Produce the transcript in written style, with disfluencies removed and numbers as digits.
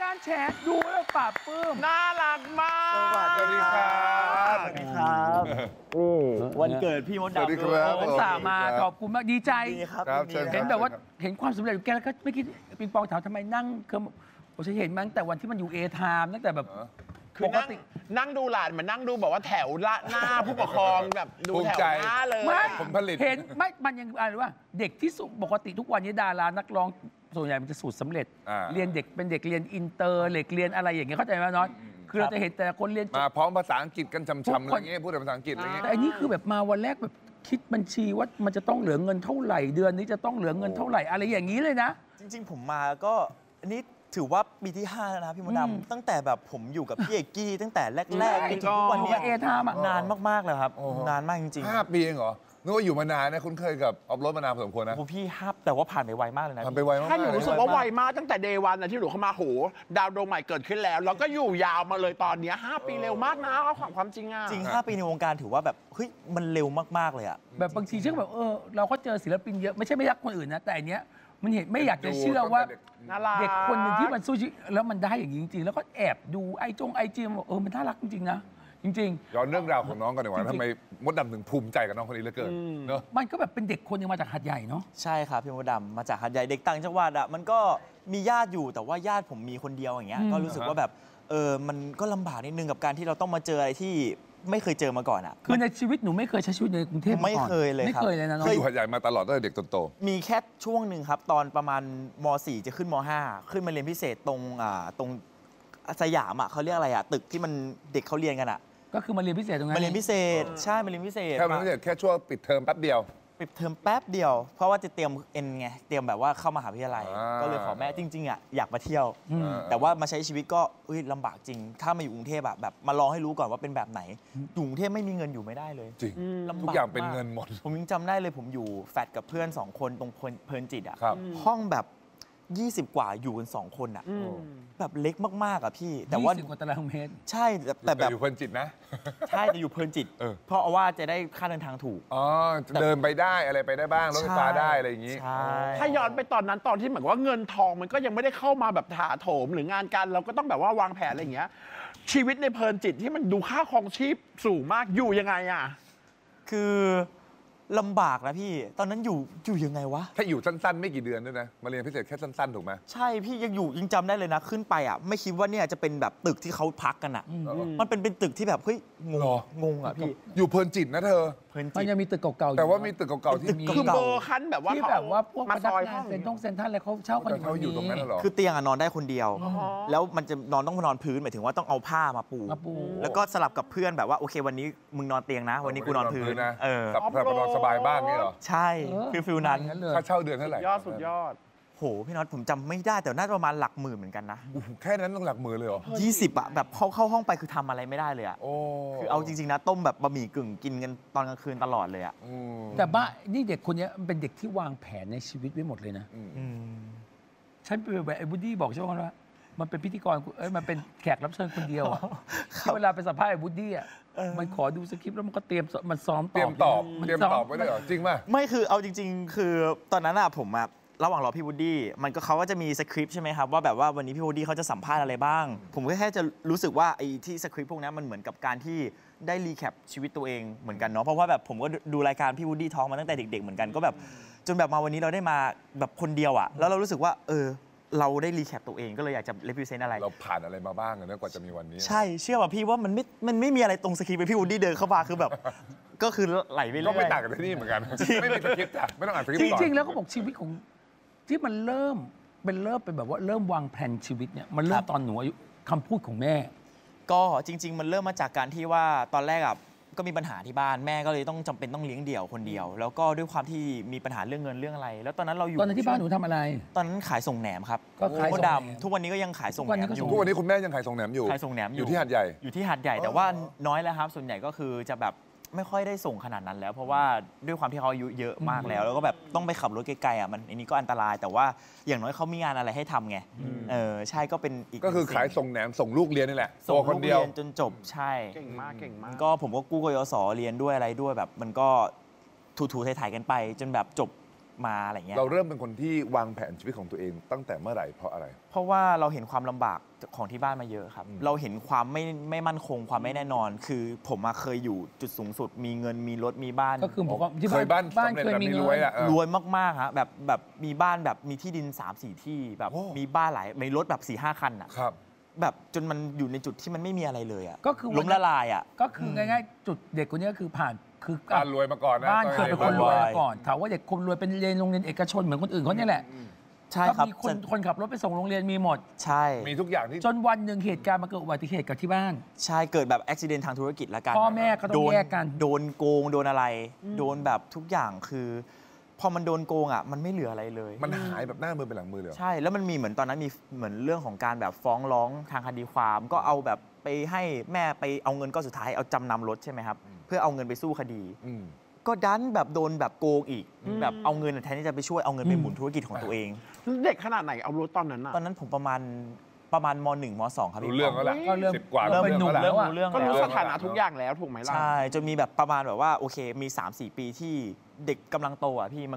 านแชร์ดูแล้วปลาบปลื้มน่ารักมากสวัสดีครับสวัสดีครับวันเกิดพี่มดดำด้วยผมสามาขอบคุณมากดีใจเห็นแบบว่าเห็นความสำเร็จของแกแล้วก็ไม่คิดปิงปองถามทำไมนั่งผมจะเห็นมาตั้งแต่วันที่มันอยู่เอไทม์ตั้งแต่แบบปกตินั่งดูหลานเหมือนนั่งดูบอกว่าแถวหน้าผู้ปกครองแบบดูแถวหน้าเลยผมผลิตเห็นไม่มันยังอะไรว่าเด็กที่ปกติทุกวันนี้ดารานักร้องส่วนใหญ่มันจะสูตรสำเร็จเรียนเด็กเป็นเด็กเรียนอินเตอร์เด็กเรียนอะไรอย่างเงี้ยเข้าใจไหมน้อยคือเราจะเห็นแต่คนเรียนมาพร้อมภาษาอังกฤษกันช้ำๆอะไรเงี้ยพูดแต่ภาษาอังกฤษอะไรเงี้ยแต่อันนี้คือแบบมาวันแรกแบบคิดบัญชีว่ามันจะต้องเหลือเงินเท่าไหร่เดือนนี้จะต้องเหลือเงินเท่าไหร่อะไรอย่างนี้เลยนะจริงๆผมมาก็อันนี้ถือว่าปีที่5แล้วนะพี่มดดำตั้งแต่แบบผมอยู่กับพี่เอกกี้ตั้งแต่แรกๆจนถึงทุกวันนี้นานมากๆเลยครับนานมากจริงๆ5 ปีเองเหรอนึกว่าอยู่มานานนะคุ้นเคยกับออฟโรดมานานพอสมควรนะพี่แต่ว่าผ่านไปไวมากเลยนะผ่านไปไวมากถ้าหนูรู้สึกว่าไวมากตั้งแต่เดย์วันนะที่หนูเข้ามาโหดาวดวงใหม่เกิดขึ้นแล้วแล้วก็อยู่ยาวมาเลยตอนนี้5 ปีเร็วมากนะเอาความจริงอะจริง5 ปีในวงการถือว่าแบบเฮ้ยมันเร็วมากๆเลยอะแบบบางทีเชื่อแบบเราก็เจอศิลปินเยอะไม่ใช่ไม่รักคนอื่นนะแต่อันเนี้ยมันเห็นไม่อยากจะเชื่อว่าเด็กคนหนึ่งที่มันสู้ชีวิตแล้วมันได้อย่างนี้จริงๆแล้วก็แอบดูไอจีมันน่ารักจริงๆนะจริงๆย้อนเรื่องราวของน้องกันดีกว่าทำไมมดดำถึงภูมิใจกับน้องคนนี้เหลือเกินเนอะมันก็แบบเป็นเด็กคนนึงมาจากหาดใหญ่เนาะใช่ครับพี่มดดำมาจากหาดใหญ่เด็กต่างจังหวัดอะมันก็มีญาติอยู่แต่ว่าญาติผมมีคนเดียวอย่างเงี้ยก็รู้สึกว่าแบบมันก็ลำบากนิดนึงกับการที่เราต้องมาเจออะไรที่ไม่เคยเจอมาก่อนอ่ะคือในชีวิตหนูไม่เคยใช้ชีวิตในกรุงเทพไม่เคยเลยครับไม่เคยเลยนะเคยอยู่หาดใหญ่มาตลอดตั้งแต่เด็กจนโตมีแค่ช่วงหนึ่งครับตอนประมาณม.4 จะขึ้นม.5 ขึ้นมาเรียนพิเศษตรงสยามอ่ะเขาเรียกอะไรอ่ะตึกที่มันเด็กเขาเรียนกันอ่ะก็คือมาเรียนพิเศษตรงนั้นมาเรียนพิเศษใช่มาเรียนพิเศษแค่มาเรียนพิเศษแค่ช่วงปิดเทอมแป๊บเดียวปิดเทอมแป๊บเดียวเพราะว่าจะเตรียมไงเตรียมแบบว่าเข้ามหาวิทยาลัยก็เลยขอแม่จริงๆอ่ะอยากมาเที่ยวแต่ว่ามาใช้ชีวิตก็ลำบากจริงถ้ามาอยู่กรุงเทพแบบมาลองให้รู้ก่อนว่าเป็นแบบไหนอยู่กรุงเทพไม่มีเงินอยู่ไม่ได้เลยจริงทุกอย่างเป็นเงินหมดผมยังจำได้เลยผมอยู่แฟลตกับเพื่อน2 คนตรงเพลินจิตอ่ะห้องแบบ20 กว่าอยู่กัน2 คนอ่ะแบบเล็กมากๆอ่ะพี่แต่ว่า 20 กว่าตารางเมตรใช่แต่แบบอยู่เพลินจิตนะใช่แต่อยู่เพลินจิตเพราะว่าจะได้ค่าเดินทางถูกเดินไปได้อะไรไปได้บ้างรถไฟฟ้าได้อะไรอย่างนี้ถ้าย้อนไปตอนนั้นตอนที่เหมือนว่าเงินทองมันก็ยังไม่ได้เข้ามาแบบถาโถมหรืองานการเราก็ต้องแบบว่าวางแผนอะไรอย่างเงี้ยชีวิตในเพลินจิตที่มันดูค่าครองชีพสูงมากอยู่ยังไงอ่ะคือลำบากนะพี่ตอนนั้นอยู่ยังไงวะถ้าอยู่สั้นๆไม่กี่เดือนด้วยนะมาเรียนพิเศษแค่สั้นๆถูกไหมใช่พี่ยังจำได้เลยนะขึ้นไปอ่ะไม่คิดว่าเนี่ยจะเป็นแบบตึกที่เขาพักกันอ่ะมันเป็นตึกที่แบบเฮ้ยงงอ่ะพี่อยู่เพลินจิตนะเธอมันยังมีตึกเก่าๆแต่ว่ามีตึกเก่าๆที่มีคือเบอร์คันแบบว่าที่แบบว่าพวกมาซอยห้องเซ็นทรัลอะไรเขาเช่ากันอยู่ตรงนั้นหรอคือเตียงนอนได้คนเดียวแล้วมันจะต้องนอนพื้นหมายถึงว่าต้องเอาผ้ามาปูแล้วก็สลับกับเพื่อนแบบว่าโอเควันนี้มึงนอนเตียงนะวันนี้กูนอนพื้นนะกับนอนสบายบ้างนี่หรอใช่ฟิลนั้นค่าเช่าเดือนเท่าไหร่สุดยอดโหพี่น็อตผมจำไม่ได้แต่น่าจะประมาณหลักหมื่นเหมือนกันนะแค่นั้นต้องหลักหมื่นเลยเหรอ 20อะแบบเข้าห้องไปคือทำอะไรไม่ได้เลยอะคือเอาจริงๆนะต้มแบบบะหมี่กึ่งกินกันตอนกลางคืนตลอดเลยอะแต่บ้านี่เด็กคนนี้มันเป็นเด็กที่วางแผนในชีวิตไว้หมดเลยนะฉันไปแบบไอ้บูดดี้บอกใช่ไหมว่ามันเป็นพิธีกรมันเป็นแขกรับเชิญคนเดียวที่เวลาไปสัมภาษณ์ไอ้บูดดี้อะมันขอดูสคริปต์แล้วมันก็มันซ้อมตอบไว้ด้วยเหรอจริงป่ะไม่คือเอาจริงๆคือตอนนั้นอะผมอะระหว่างรอพี่วูดดี้มันก็เขาก็จะมีสคริปต์ใช่ไหมครับว่าแบบว่าวันนี้พี่วูดดี้เขาจะสัมภาษณ์อะไรบ้างผมก็แค่จะรู้สึกว่าไอ้ที่สคริปต์พวกนั้นมันเหมือนกับการที่ได้รีแคปชีวิตตัวเองเหมือนกันเนาะเพราะว่าแบบผมก็ดูรายการพี่วูดดี้ทอล์กมาตั้งแต่เด็กๆเหมือนกันก็แบบจนแบบมาวันนี้เราได้มาแบบคนเดียวอะแล้วเรารู้สึกว่าเราได้รีแคปตัวเองก็เลยอยากจะรีพิวเซนต์อะไรเราผ่านอะไรมาบ้างนะกว่าจะมีวันนี้ใช่เชื่อป่ะพี่ว่ามันไม่มีอะไรตรงสคริปต์ไปพี่วูดดี้เดินเข้ามาคือแบบก็คือไหลไปเรื่อยก็ไม่ต่างกันที่นี่เหมือนกันไม่มีสคริปต์จ้ะไม่ต้องอ่านสคริปต์จริงๆแล้วเขาบอกชีวิตของที่มันเริ่มเป็นแบบว่าเริ่มวางแผนชีวิตเนี่ยมันเริ่มตอนหนูอายุคำพูดของแม่ก็จริงๆมันเริ่มมาจากการที่ว่าตอนแรกก็มีปัญหาที่บ้านแม่ก็เลยต้องจำเป็นต้องเลี้ยงเดี่ยวคนเดียวแล้วก็ด้วยความที่มีปัญหาเรื่องเงินเรื่องอะไรแล้วตอนนั้นเราอยู่ตอนนั้นที่บ้านหนูทำอะไรตอนนั้นขายส่งแหนมครับก็ขายส่งแหนมทุกวันนี้ก็ยังขายส่งแหนมอยู่ทุกวันนี้คุณแม่ยังขายส่งแหนมอยู่ขายส่งแหนมอยู่ที่หาดใหญ่แต่ว่าน้อยแล้วครับส่วนใหญ่ก็คือจะแบบไม่ค่อยได้ส่งขนาดนั้นแล้วเพราะว่าด้วยความที่เขาอายุเยอะมากแล้วก็แบบต้องไปขับรถไกลๆมันอันนี้ก็อันตรายแต่ว่าอย่างน้อยเขามีงานอะไรให้ทำไงใช่ก็เป็นอีกก็คือขายส่งแหนมส่งลูกเรียนนี่แหละส่งคนเดียวจนจบใช่เก่งมากก็ผมก็กู้กยศเรียนด้วยอะไรด้วยแบบมันก็ถูๆไถ่ๆกันไปจนแบบจบมาอะไรเงี้ยเราเริ่มเป็นคนที่วางแผนชีวิตของตัวเองตั้งแต่เมื่อไหร่เพราะอะไรเพราะว่าเราเห็นความลำบากของที่บ้านมาเยอะครับ เราเห็นความไม่มั่นคงความไม่แน่นอน คือผมเคยอยู่จุดสูงสุด มีเงินมีรถมีบ้านก็คือผมว่าที่เคยบ้านบ้านสำเร็จเคยแบบมีนี้เงิรวยนอ่ะรวยมากๆฮะแบบมีบ้านแบบมีที่ดิน 3-4 ที่แบบโอ้มีบ้านหลายมีรถแบบ 4-5 คันอ่ะครับแบบจนมันอยู่ในจุดที่มันไม่มีอะไรเลยอ่ะก็คือล้มละลายอ่ะก็คือง่ายๆจุดเด็กคนนี้ก็คือผ่านคือการรวยมาก่อนนะบ้านเคยเป็นคนรวยบ้านรวยมาก่อนถามว่าเด็กคนรวยเป็นเรียนโรงเรียนเอกชนเหมือนคนอื่นเขาเนี่ยแหละใช่ก็ครับมีคนขับรถไปส่งโรงเรียนมีหมดใช่มีทุกอย่างที่จนวันหนึ่งเหตุการณ์มาเกิดอุบัติเหตุกับที่บ้านใช่เกิดแบบอุบิเหตุทางธุรกิจละกันพ่อแม่ก็ต้องแยกกันโดนโกงโดนอะไร โดนแบบทุกอย่างคือ พอมันโดนโกงอ่ะมันไม่เหลืออะไรเลยมันหายแบบหน้ามือเป็นหลังมือเลยเหรอใช่แล้วมันมีเหมือนตอนนั้นมีเหมือนเรื่องของการแบบฟ้องร้องทางคดีความ ก็เอาแบบไปให้แม่ไปเอาเงินก้อนสุดท้ายเอาจำนำรถใช่ไหมครับเพื่อเอาเงินไปสู้คดีอืมก็ดันแบบโดนแบบโกงอีกแบบเอาเงินแทนที่จะไปช่วยเอาเงินไปหมุนธุรกิจของตัวเองเด็กขนาดไหนเอารถตอนนั้นอะตอนนั้นผมประมาณม.1 ม.2 ครับรู้พี่เรื่องปแล้วอแหละก็เริ่มสิบกว่าเริ่มเป็นหนุ่มแล้วแล้วอะรู้เรื่องก็รู้แล้วสถานะทุกอย่างแล้วถูกไหมล่ะใช่จนมีแบบประมาณแบบว่าโอเคมี 3-4 ปีที่เด็กกำลังโตอ่ะพี่